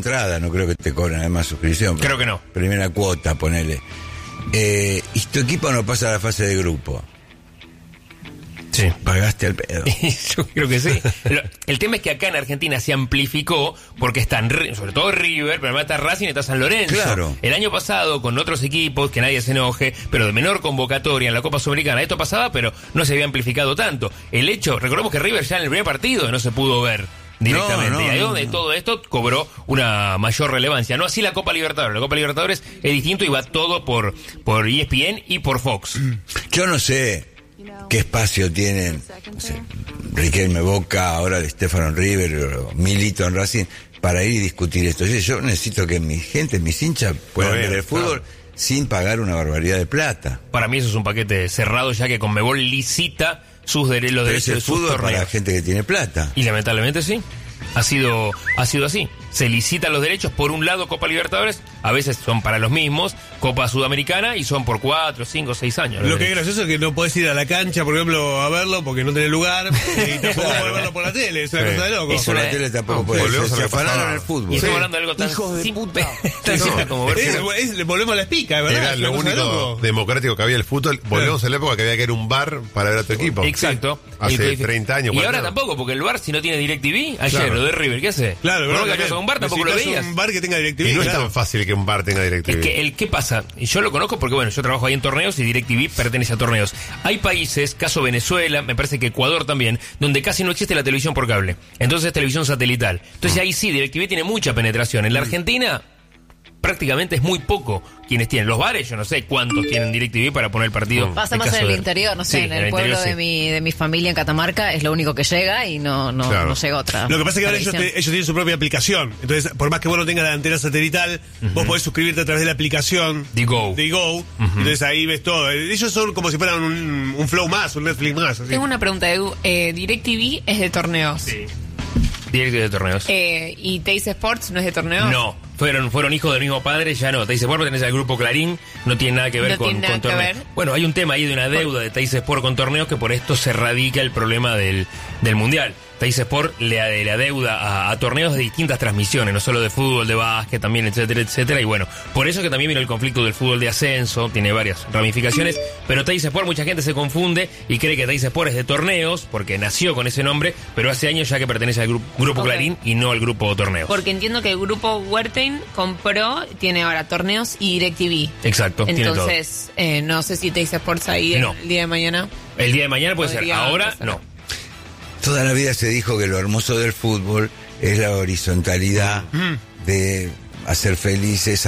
entrada, no creo que te cobren además suscripción. Creo que no. Primera cuota, ponele. Y tu equipo no pasa a la fase de grupo. Sí. Pagaste al pedo. Yo creo que sí. El tema es que acá en Argentina se amplificó porque están, sobre todo River, pero además está Racing y está San Lorenzo. Claro. El año pasado, con otros equipos, que nadie se enoje, pero de menor convocatoria en la Copa Sudamericana, esto pasaba, pero no se había amplificado tanto. El hecho, recordemos que River ya en el primer partido no se pudo ver directamente. Y ahí donde todo esto cobró una mayor relevancia. No así la Copa Libertadores. La Copa Libertadores es distinto y va todo por ESPN y por Fox. Yo no sé qué espacio tienen, no sé, Riquelme Boca, ahora de Stefano River, o Milito en Racing, para ir y discutir esto. Yo necesito que mi gente, mis hinchas, puedan ver el fútbol sin pagar una barbaridad de plata. Para mí eso es un paquete cerrado, ya que Conmebol licita los derechos de sus torneos para la torneos. gente que tiene plata. Y lamentablemente sí. Ha sido así. Se licitan los derechos, por un lado Copa Libertadores, a veces son para los mismos, Copa Sudamericana, y son por 4, 5, 6 años. Lo que es gracioso es que no podés ir a la cancha, por ejemplo, a verlo porque no tenés lugar, y tampoco podés verlo por la tele, es una cosa de loco. Por la tele tampoco puede. Se afanaron el fútbol. Y estamos hablando de algo tan simple, tan simple como ver fútbol. Volvemos a la espica, ¿verdad? Era lo único democrático que había el fútbol. Volvemos a la época que había que ir a un bar para ver a tu equipo. Exacto. Hace 30 años. Y ahora tampoco, porque el bar, si no tiene DirecTV, ayer lo de River, ¿qué hace? Claro, ¿Por qué vas a un bar? Tampoco lo veías. Un bar que tenga DirecTV. Y no es tan fácil que un bar tenga DirecTV. Es que ¿qué pasa? Y yo lo conozco porque, bueno, yo trabajo ahí en torneos y DirecTV pertenece a torneos. Hay países, caso Venezuela, me parece que Ecuador también, donde casi no existe la televisión por cable. Entonces es televisión satelital. Entonces ahí sí, DirecTV tiene mucha penetración. En la Argentina prácticamente es muy poco quienes tienen. Los bares, yo no sé cuántos tienen DirecTV para poner el partido. Pasa más en el interior, no sé, Sí, en el pueblo interior, de mi familia en Catamarca es lo único que llega y no llega otra. Lo que pasa es que ahora ellos televisión. tienen su propia aplicación. Entonces, por más que vos no tengas la antena satelital, vos podés suscribirte a través de la aplicación de Go. Entonces ahí ves todo. Ellos son como si fueran un Flow más, un Netflix más. Así. Tengo una pregunta, Edu. DirecTV es de torneos. Sí. DirecTV de torneos. ¿Y Teis Sports no es de torneos? No. Fueron hijos del mismo padre, ya no. Teis Sport pertenece al grupo Clarín, no tiene nada que ver con torneos. Bueno, hay un tema ahí de una deuda de Teis Sport con torneos que por esto se radica el problema del Mundial. Teis Sport le adeuda a torneos de distintas transmisiones, no solo de fútbol, de básquet también, etcétera, etcétera. Y bueno, por eso que también vino el conflicto del fútbol de ascenso, tiene varias ramificaciones, pero Teis Sport, mucha gente se confunde y cree que Teis Sport es de torneos, porque nació con ese nombre, pero hace años ya que pertenece al grupo Clarín y no al grupo torneos. Porque entiendo que el grupo Wertheim compró, tiene ahora torneos y DirecTV. Exacto, entonces, no sé si Teis Sports ahí el día de mañana. El día de mañana puede ser, ahora no. Toda la vida se dijo que lo hermoso del fútbol es la horizontalidad de hacer felices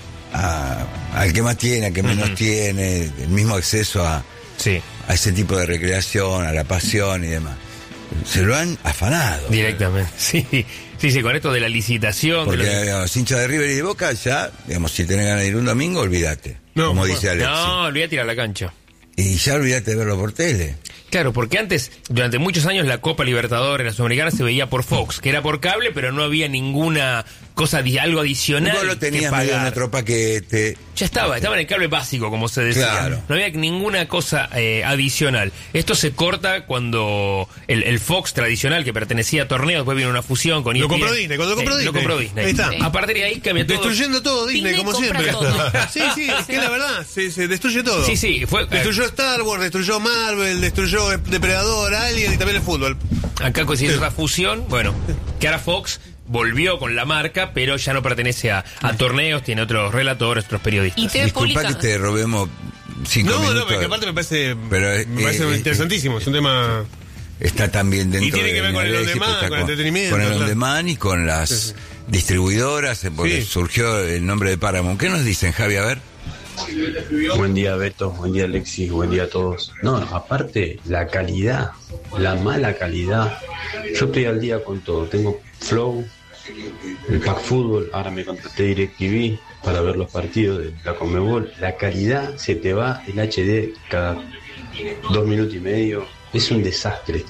al que más tiene, al que menos tiene, el mismo acceso a ese tipo de recreación, a la pasión y demás. Se lo han afanado. Directamente, sí, con esto de la licitación. Porque los hinchas de River y de Boca ya, digamos, si tenés ganas de ir un domingo, olvídate. Como dice Alexis. No, olvídate ir a la cancha. Y ya olvídate de verlo por tele. Claro, porque antes, durante muchos años, la Copa Libertadores, la Sudamericana, se veía por Fox, que era por cable, pero no había ninguna cosa, algo adicional. Vos lo tenías medio en otro paquete. Ya estaba en el cable básico, como se decía. Claro. No había ninguna cosa adicional. Esto se corta cuando el Fox tradicional, que pertenecía a torneos, después vino una fusión con ESPN. Lo compró Disney, Lo compró Disney. Ahí está. A partir de ahí cambia todo. Destruyendo todo Disney como siempre. Sí, es que la verdad, se destruye todo. Sí, destruyó Star Wars, destruyó Marvel, destruyó Depredador, Alien y también el fútbol. Acá coincide esa fusión, bueno, que ahora Fox volvió con la marca, pero ya no pertenece a torneos, tiene otros relatores, otros periodistas. Y TV Disculpa Pública. que te robemos 5 minutos. No, porque aparte me parece interesantísimo, es un tema... tema... Está también dentro y tiene que ver con el on demand, con el entretenimiento. Con el on demand y con las distribuidoras, porque surgió el nombre de Paramount. ¿Qué nos dicen, Javi? A ver. Buen día, Beto, buen día, Alexis, buen día a todos. No, aparte, la calidad, la mala calidad. Yo estoy al día con todo. Tengo Flow, el Pack Fútbol, ahora me contraté DirecTV para ver los partidos de la Conmebol. La calidad se te va el HD cada 2 minutos y medio. Es un desastre.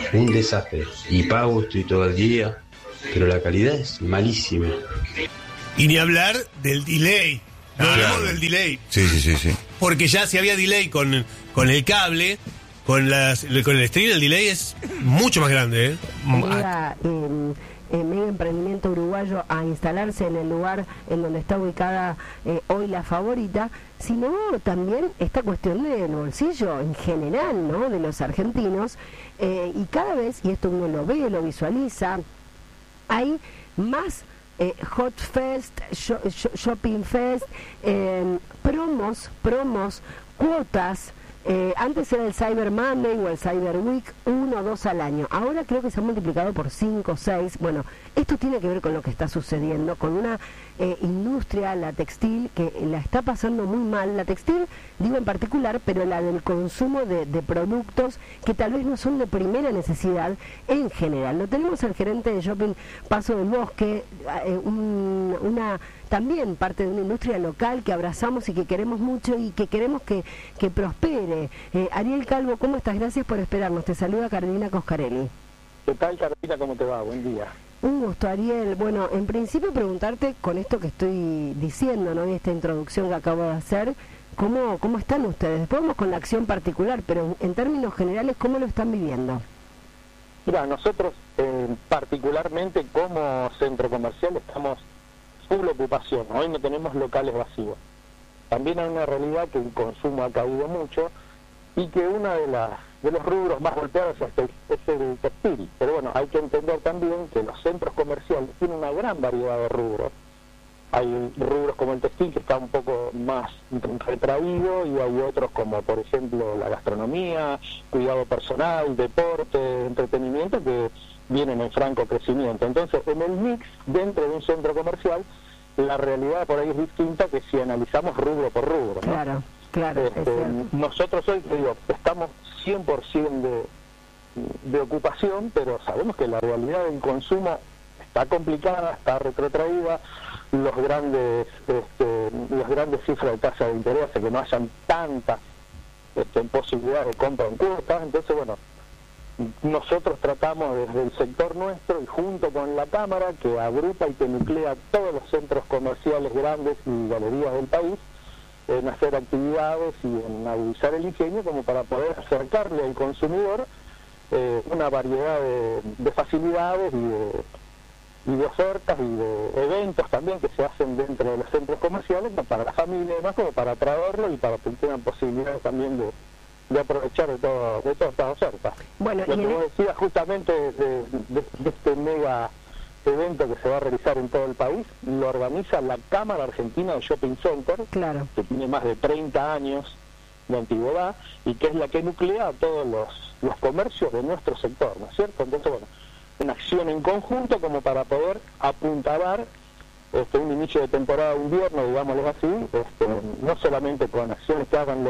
Y pago, estoy todo el día, pero la calidad es malísima. Y ni hablar del delay. No hablamos del delay. Sí. Porque ya si había delay con el cable, con el stream, el delay es mucho más grande, ¿eh? Mira, mega emprendimiento uruguayo a instalarse en el lugar en donde está ubicada hoy La Favorita, sino también esta cuestión del bolsillo en general, ¿no?, de los argentinos, y cada vez, y esto uno lo ve, lo visualiza, hay más Hot Fest, Shopping Fest, promos, cuotas. Antes era el Cyber Monday o el Cyber Week 1 o 2 al año. Ahora creo que se ha multiplicado por 5 o 6. Bueno, esto tiene que ver con lo que está sucediendo, con una industria, la textil, que la está pasando muy mal. La textil, digo en particular, pero la del consumo de productos que tal vez no son de primera necesidad en general. Lo tenemos al gerente de Shopping Paso del Bosque, también parte de una industria local que abrazamos y que queremos mucho y que queremos que prospere. Ariel Calvo, ¿cómo estás? Gracias por esperarnos. Te saluda Carolina Coscarelli. ¿Qué tal, Carolina? ¿Cómo te va? Buen día. Un gusto, Ariel. Bueno, en principio preguntarte con esto que estoy diciendo, ¿no?, y esta introducción que acabo de hacer, ¿cómo están ustedes? Después vamos con la acción particular, pero en términos generales, ¿cómo lo están viviendo? Mira, nosotros particularmente como centro comercial estamos full ocupación. Hoy no tenemos locales vacíos. También hay una realidad que el consumo ha caído mucho y que uno de los rubros más golpeados es el textil. Pero bueno, hay que entender también que los centros comerciales tienen una gran variedad de rubros. Hay rubros como el textil que está un poco más retraído y hay otros como por ejemplo la gastronomía, cuidado personal, deporte, entretenimiento que vienen en franco crecimiento. Entonces, en el mix dentro de un centro comercial, la realidad por ahí es distinta que si analizamos rubro por rubro, ¿no? Claro. Nosotros hoy, te digo, estamos 100% de ocupación, pero sabemos que la realidad del consumo está complicada, está retrotraída, las grandes cifras de tasa de interés, que no hayan tantas posibilidades de compra en cuotas. Entonces, bueno, nosotros tratamos desde el sector nuestro y junto con la Cámara, que agrupa y que nuclea todos los centros comerciales grandes y galerías del país, en hacer actividades y en agudizar el ingenio como para poder acercarle al consumidor una variedad de facilidades y de ofertas y de eventos también que se hacen dentro de los centros comerciales para la familia y demás, como para atraerlo y para que tengan posibilidades también de aprovechar de todas estas ofertas. Bueno, lo que vos decías justamente de este mega evento que se va a realizar en todo el país, lo organiza la Cámara Argentina de Shopping Center, claro, que tiene más de 30 años de antigüedad y que es la que nuclea a todos los comercios de nuestro sector, ¿no es cierto? Entonces, bueno, una acción en conjunto como para poder apuntalar un inicio de temporada de invierno, digámoslo así, no solamente con acciones que hagan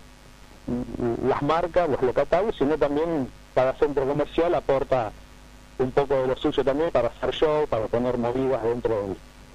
las marcas, los locatarios, sino también cada centro comercial aporta un poco de lo suyo también para hacer show, para poner movidas dentro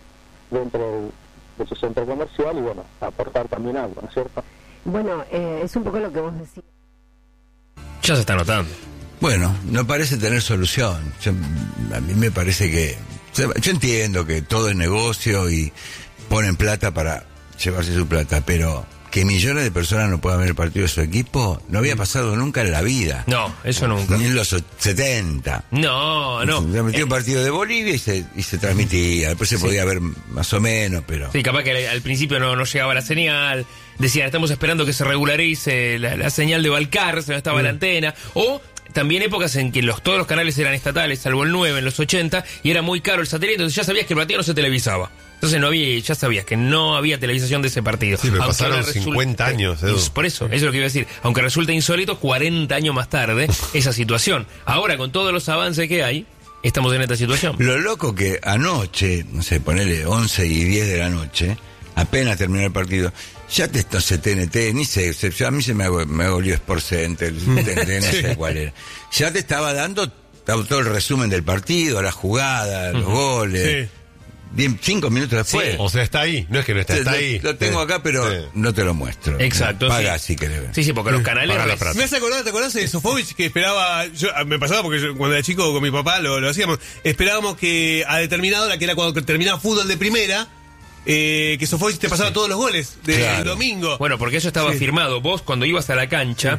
de su centro comercial y bueno, aportar también algo, ¿no es cierto? Bueno, es un poco lo que vos decís. Ya se está notando. Bueno, no parece tener solución. A mí me parece que... Yo entiendo que todo es negocio y ponen plata para llevarse su plata, pero que millones de personas no puedan ver el partido de su equipo no había pasado nunca en la vida. No, eso nunca. Ni en los 70. No. Se metió un partido de Bolivia y se transmitía. Después se podía ver más o menos, pero... Sí, capaz que al principio no llegaba la señal. Decían, estamos esperando que se regularice la señal de Balcar, se no estaba la antena. O... También épocas en que todos los canales eran estatales, salvo el 9 en los 80, y era muy caro el satélite, entonces ya sabías que el partido no se televisaba. Entonces ya sabías que no había televisación de ese partido. Sí, pero pasaron 50 años, Edu. Por eso, eso es lo que iba a decir. Aunque resulta insólito, 40 años más tarde, esa situación. Ahora, con todos los avances que hay, estamos en esta situación. Lo loco que anoche, no sé, ponele 11 y 10 de la noche, apenas terminó el partido, ya no sé, TNT, ni sé, a mí se me agolió Sport Center, TNT, no sé cuál era. Ya te estaba dando todo el resumen del partido, la jugada, los goles. Sí. 5 minutos después. Sí. O sea, está ahí, no es que no está ahí. Lo tengo acá, pero no te lo muestro. Exacto. Paga si querés. Sí, porque los canales... Me hace acordar, ¿te acordás de Sofovich que esperaba? Me pasaba porque cuando era chico con mi papá lo hacíamos. Esperábamos que a determinada hora, que era cuando terminaba fútbol de primera, que Sofovich te pasaba todos los goles del domingo. Bueno, porque eso estaba firmado. Vos, cuando ibas a la cancha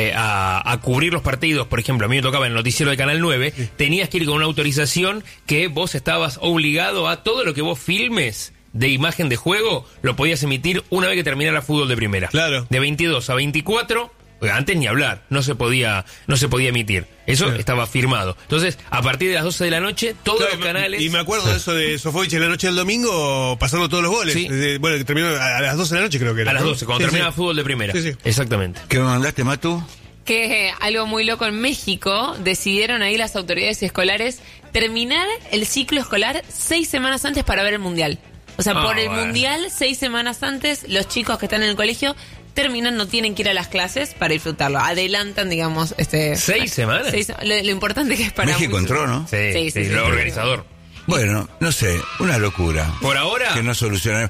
a cubrir los partidos, por ejemplo, a mí me tocaba en el noticiero de Canal 9, tenías que ir con una autorización que vos estabas obligado a todo lo que vos filmes de imagen de juego, lo podías emitir una vez que terminara fútbol de primera. Claro. De 22 a 24, antes ni hablar, no se podía emitir. Eso estaba firmado. Entonces, a partir de las 12 de la noche, todos los canales... Y me acuerdo de eso de Sofovich en la noche del domingo, pasando todos los goles. Sí. Bueno, que terminó a las 12 de la noche, creo que era. A las 12, cuando terminaba fútbol de primera. Sí. Exactamente. ¿Qué me mandaste, Matu? Que algo muy loco en México, decidieron ahí las autoridades escolares terminar el ciclo escolar 6 semanas antes para ver el Mundial. O sea, por el Mundial, 6 semanas antes, los chicos que están en el colegio terminan, no tienen que ir a las clases para disfrutarlo. Adelantan, digamos, 6 semanas. Lo importante que es para México entró, ¿no? Sí, lo organizador. Bueno, no sé, una locura. Por ahora... Que no soluciona.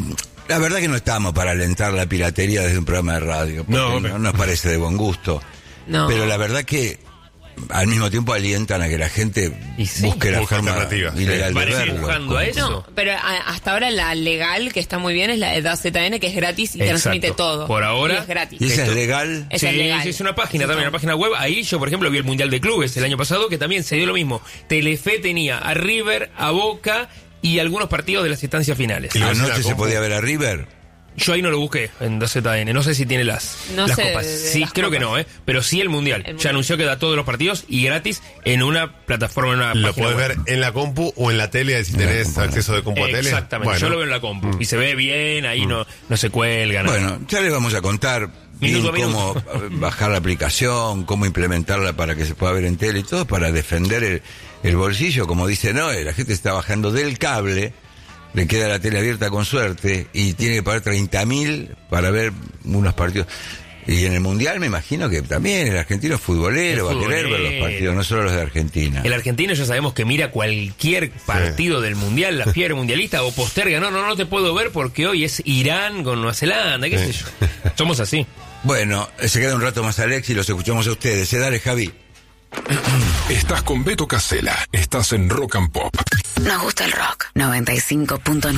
La verdad que no estamos para alentar la piratería desde un programa de radio. No nos parece de buen gusto. No. Pero la verdad que al mismo tiempo alientan a que la gente busque la forma ilegal de verlo. Empujando a eso. No, pero hasta ahora la legal, que está muy bien, es la de DAZN, que es gratis y transmite todo. Por ahora. Y es gratis. ¿Y esa es legal? Esa es legal. Sí, es una página también, una página web. Ahí yo, por ejemplo, vi el Mundial de Clubes el año pasado, que también se dio lo mismo. Telefe tenía a River, a Boca y algunos partidos de las instancias finales. ¿Y anoche se podía ver a River? Yo ahí no lo busqué en DAZN, no sé si tiene las copas. Sí, creo que no, pero sí el mundial. Ya anunció que da todos los partidos y gratis en una plataforma, en una lo página podés web. ver en la compu o en la tele si tenés acceso de compu a tele. Exactamente, bueno. Yo lo veo en la compu y se ve bien, ahí no se cuelga nada. Bueno, ya les vamos a contar cómo bajar la aplicación, cómo implementarla para que se pueda ver en tele y todo, para defender el bolsillo, como dice Noé. La gente está bajando del cable, le queda la tele abierta con suerte y tiene que pagar 30.000 para ver unos partidos. Y en el Mundial me imagino que también el argentino es futbolero, va a querer ver los partidos, no solo los de Argentina. El argentino ya sabemos que mira cualquier partido del Mundial, la fiebre mundialista, o posterga. No te puedo ver porque hoy es Irán con Nueva Zelanda, qué sé yo. Somos así. Bueno, se queda un rato más Alex y los escuchamos a ustedes. Dale, Javi. Estás con Beto Casella. Estás en Rock and Pop. Nos gusta el rock. 95.9.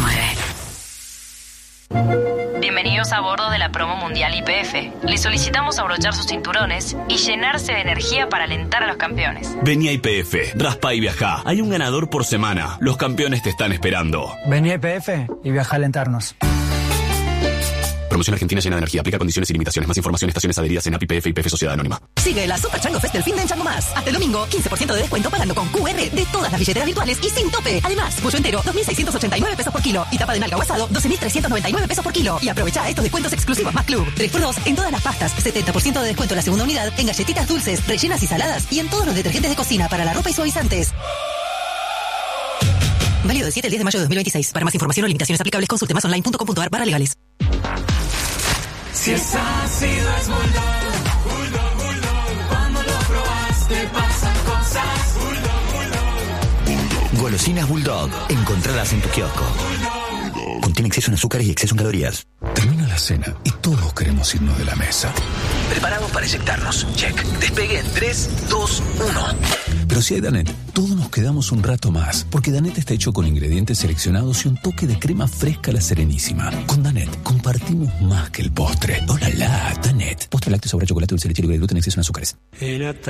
Bienvenidos a bordo de la promo mundial YPF. Les solicitamos abrochar sus cinturones y llenarse de energía para alentar a los campeones. Vení a YPF, raspa y viajá. Hay un ganador por semana. Los campeones te están esperando. Vení a YPF y viajá a alentarnos. Promoción Argentina llena de energía. Aplica condiciones y limitaciones. Más información, estaciones adheridas en API, YPF y YPF Sociedad Anónima. Sigue la Super Chango Fest del fin de en Chango Más. Hasta el domingo, 15% de descuento pagando con QR de todas las billeteras virtuales y sin tope. Además, pollo entero, 2.689 pesos por kilo. Y tapa de nalga o asado, 12.399 pesos por kilo. Y aprovecha estos descuentos exclusivos más Club. 3x2 en todas las pastas. 70% de descuento en la segunda unidad. En galletitas dulces, rellenas y saladas. Y en todos los detergentes de cocina para la ropa y suavizantes. Válido de 7 al 10 de mayo de 2026. Para más información o limitaciones aplicables, consulte masonline.com.ar/legales. Si es ácido es Bulldog, Bulldog, Bulldog. Cuando lo probaste pasan cosas. Bulldog, Bulldog. Golosinas Bulldog. Encontradas en tu kiosco. Contiene exceso en azúcares y exceso en calorías. Termina la cena y todos queremos irnos de la mesa. Preparados para eyectarnos. Check. Despegue en 3, 2, 1. Pero si hay Danet, todos nos quedamos un rato más, porque Danet está hecho con ingredientes seleccionados y un toque de crema fresca a la Serenísima. Con Danet compartimos más que el postre. ¡Hola, Danet! Postre lácteo, sabor a chocolate, dulce, leche libre de gluten, exceso en azúcares.